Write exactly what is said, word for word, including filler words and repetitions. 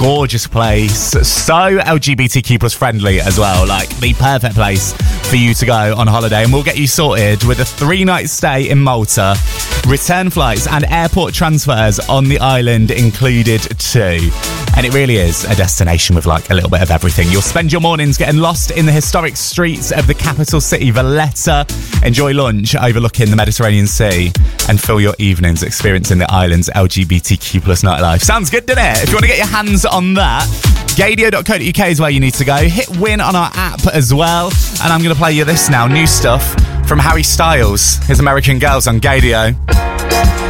gorgeous place. So L G B T Q plus friendly as well. Like, the perfect place for you to go on holiday. And we'll get you sorted with a three-night stay in Malta, return flights and airport transfers on the island included too. And it really is a destination with like a little bit of everything. You'll spend your mornings getting lost in the historic streets of the capital city, Valletta. Enjoy lunch overlooking the Mediterranean Sea and fill your evenings experiencing the island's L G B T Q plus nightlife. Sounds good, doesn't it? If you want to get your hands on that, gadio dot co dot uk is where you need to go. Hit win on our app as well. And I'm going to play you this now. New stuff from Harry Styles. His American Girls on Gadio.